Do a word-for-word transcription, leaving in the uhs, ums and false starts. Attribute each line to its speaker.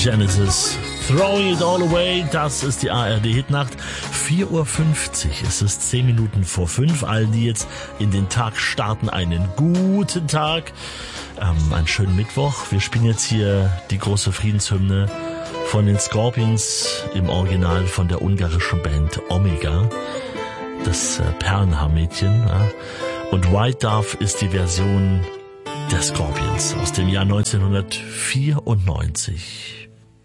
Speaker 1: Genesis, Throwing It All Away, das ist die A R D-Hitnacht. vier Uhr fünfzig, es ist zehn Minuten vor fünf. Allen, die jetzt in den Tag starten, einen guten Tag, ähm, einen schönen Mittwoch. Wir spielen jetzt hier die große Friedenshymne von den Scorpions, im Original von der ungarischen Band Omega, das äh, Perlenhaarmädchen. Ja. Und White Dove ist die Version der Scorpions aus dem Jahr neunzehnhundertvierundneunzig.